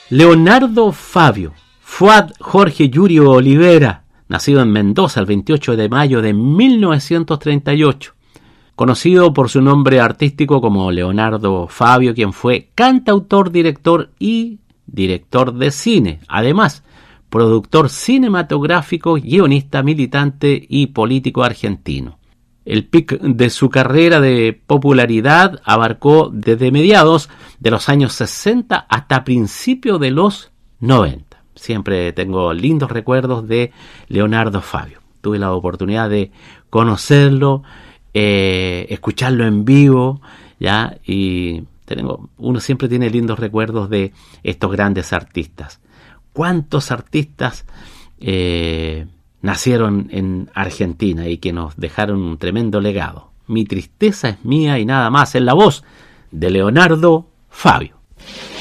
Leonardo Fabio, Fuad Jorge Yurio Olivera, nacido en Mendoza el 28 de mayo de 1938. Conocido por su nombre artístico como Leonardo Fabio, quien fue cantautor, director y director de cine. Además, productor cinematográfico, guionista, militante y político argentino. El pic de su carrera de popularidad abarcó desde mediados de los años 60 hasta principios de los 90. Siempre tengo lindos recuerdos de Leonardo Fabio. Tuve la oportunidad de conocerlo, escucharlo en vivo, ¿ya? Y uno siempre tiene lindos recuerdos de estos grandes artistas. ¿Cuántos artistas nacieron en Argentina y que nos dejaron un tremendo legado? Mi tristeza es mía y nada más, en la voz de Leonardo Fabio.